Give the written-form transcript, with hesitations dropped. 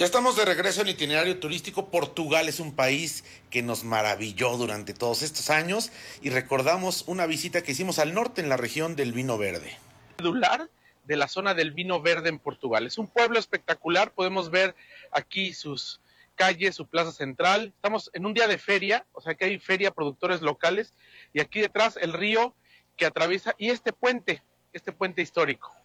Ya estamos de regreso en Itinerario Turístico. Portugal es un país que nos maravilló durante todos estos años y recordamos una visita que hicimos al norte en la región del vino verde. Medular de la zona del vino verde en Portugal. Es un pueblo espectacular, podemos ver aquí sus calles, su plaza central. Estamos en un día de feria, o sea que hay feria, productores locales, y aquí detrás el río que atraviesa y este puente histórico.